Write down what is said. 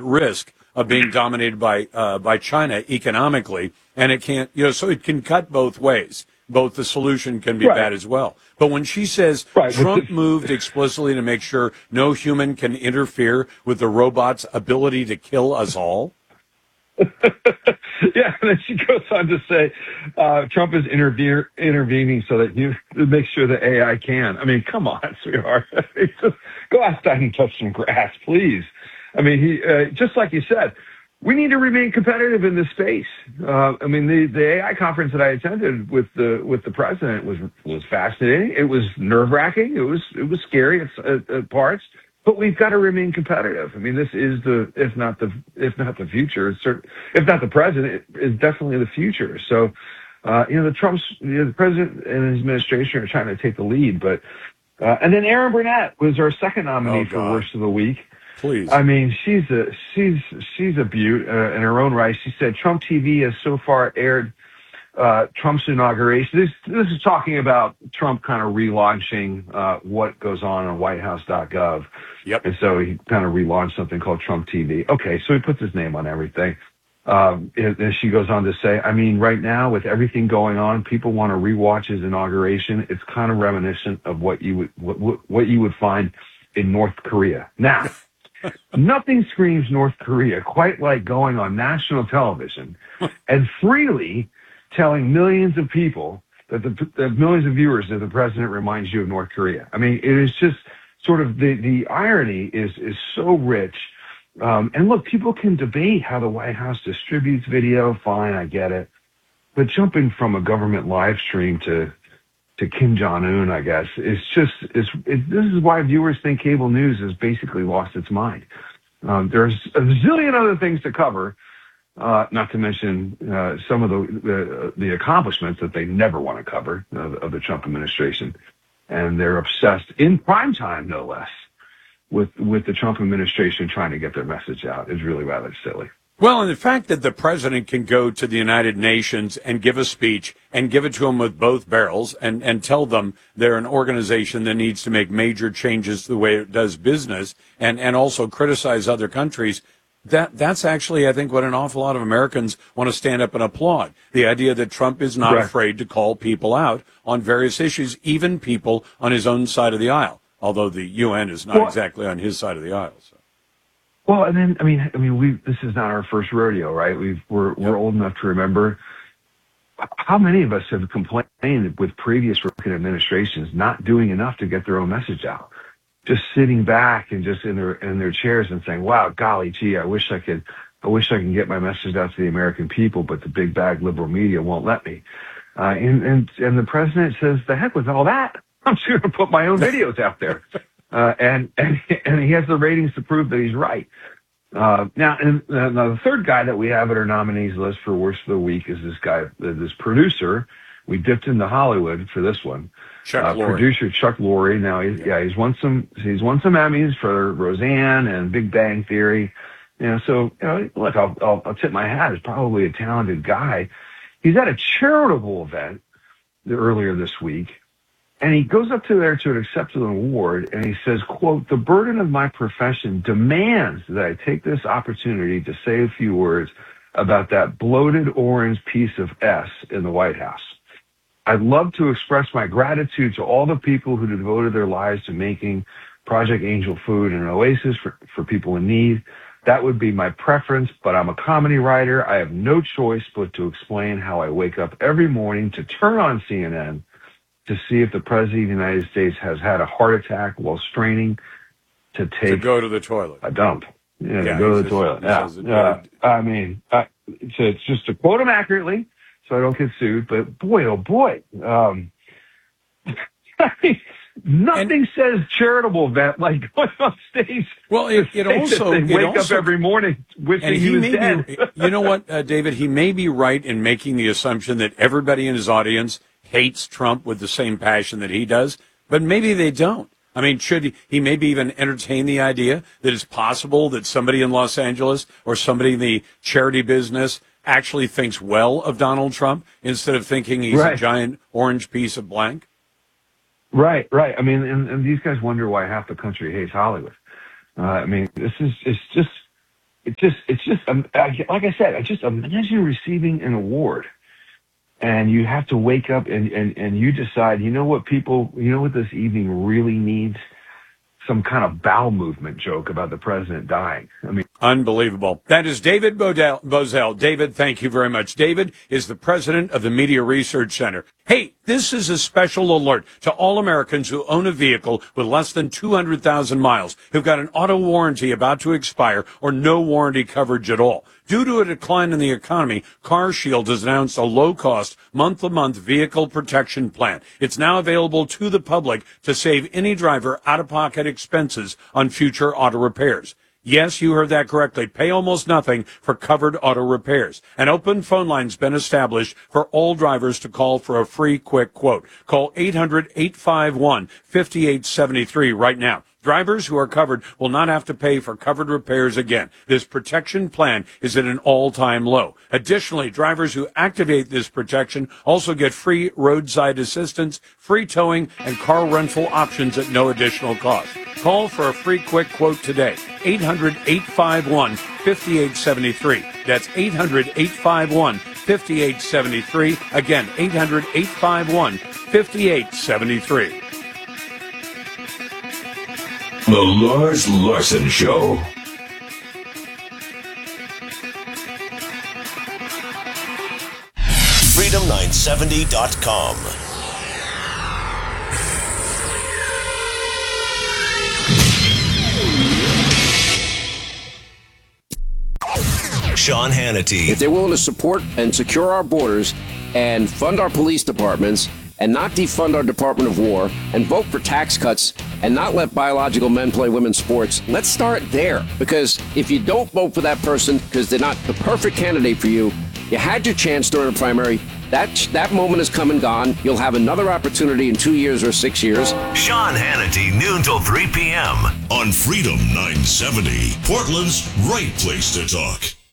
risk of being dominated by China economically, and it can't, so it can cut both ways. Both the solution can be bad as well. But when she says Trump moved explicitly to make sure no human can interfere with the robot's ability to kill us all. Yeah, and then she goes on to say Trump is intervening so that you make sure the AI can. I mean, come on, sweetheart. Just go outside and touch some grass, please. I mean, he just like you said, we need to remain competitive in this space. I mean, the AI conference that I attended with the president was fascinating. It was nerve-wracking. It was scary at parts. But we've got to remain competitive. I mean, this is if not the future, if not the president, it is definitely the future. So, the president and his administration are trying to take the lead. But and then Erin Burnett was our second nominee for Worst of the Week. Please. I mean, she's a beaut in her own right. She said Trump TV has so far aired Trump's inauguration. This is talking about Trump kind of relaunching what goes on whitehouse.gov. Yep. And so he kind of relaunched something called Trump TV. Okay, so he puts his name on everything. And she goes on to say, I mean, right now with everything going on, people want to rewatch his inauguration. It's kind of reminiscent of what you would find in North Korea. Now, nothing screams North Korea quite like going on national television and freely telling millions of people that the millions of viewers that the president reminds you of North Korea. I mean, it is just sort of the irony is so rich. And look, people can debate how the White House distributes video. Fine, I get it. But jumping from a government live stream to Kim Jong-un, I guess, this is why viewers think cable news has basically lost its mind. There's a zillion other things to cover. Not to mention some of the accomplishments that they never want to cover of the Trump administration, and they're obsessed in prime time, no less, with the Trump administration trying to get their message out is really rather silly. Well, and the fact that the president can go to the United Nations and give a speech and give it to them with both barrels and tell them they're an organization that needs to make major changes to the way it does business and also criticize other countries. That's actually, I think, what an awful lot of Americans want to stand up and applaud. The idea that Trump is not afraid to call people out on various issues, even people on his own side of the aisle, although the UN is not exactly on his side of the aisle. So. Well, and then, I mean, this is not our first rodeo, right? We're old enough to remember how many of us have complained with previous Republican administrations not doing enough to get their own message out. Just sitting back and just in their chairs and saying, "Wow, golly gee, I wish I can get my message out to the American people, but the big bag liberal media won't let me." And the president says, "The heck with all that! I'm just going to put my own videos out there," and he has the ratings to prove that he's right. Now the third guy that we have at our nominees list for Worst of the Week is this guy, this producer. We dipped into Hollywood for this one. Producer Chuck Lorre. Now he's won some Emmys for Roseanne and Big Bang Theory. So look, I'll tip my hat. He's probably a talented guy. He's at a charitable event earlier this week, and he goes up to there to accept an award, and he says, quote, "The burden of my profession demands that I take this opportunity to say a few words about that bloated orange piece of S in the White House. I'd love to express my gratitude to all the people who devoted their lives to making Project Angel Food an oasis for people in need. That would be my preference, but I'm a comedy writer. I have no choice but to explain how I wake up every morning to turn on CNN to see if the President of the United States has had a heart attack while straining to go to the toilet. A dump. To go to the toilet. I mean, it's just to quote him accurately, so I don't get sued. But boy, oh boy, nothing says charitable event like going on stage. Well, it also wake up every morning wishing he was dead. You know what, David? He may be right in making the assumption that everybody in his audience hates Trump with the same passion that he does, but maybe they don't. I mean, should he maybe even entertain the idea that it's possible that somebody in Los Angeles or somebody in the charity business actually thinks well of Donald Trump instead of thinking he's a giant orange piece of blank? Right. I mean, and these guys wonder why half the country hates Hollywood. I mean, it's just like I said, I just imagine receiving an award and you have to wake up and you decide, you know what this evening really needs? Some kind of bowel movement joke about the president dying. I mean, unbelievable. That is David Bozell. David, thank you very much. David is the president of the Media Research Center. Hey, this is a special alert to all Americans who own a vehicle with less than 200,000 miles, who've got an auto warranty about to expire or no warranty coverage at all. Due to a decline in the economy, CarShield has announced a low-cost, month-to-month vehicle protection plan. It's now available to the public to save any driver out-of-pocket expenses on future auto repairs. Yes, you heard that correctly. Pay almost nothing for covered auto repairs. An open phone line's been established for all drivers to call for a free quick quote. Call 800-851-5873 right now. Drivers who are covered will not have to pay for covered repairs again. This protection plan is at an all-time low. Additionally, drivers who activate this protection also get free roadside assistance, free towing, and car rental options at no additional cost. Call for a free quick quote today. 800-851-5873. That's 800-851-5873. Again, 800-851-5873. The Lars Larson Show. Freedom970.com. Sean Hannity. If they're willing to support and secure our borders and fund our police departments and not defund our Department of War and vote for tax cuts and not let biological men play women's sports, let's start there. Because if you don't vote for that person because they're not the perfect candidate for you, you had your chance during the primary. That moment is come and gone. You'll have another opportunity in 2 years or 6 years. Sean Hannity, noon till 3 p.m. on Freedom 970, Portland's right place to talk.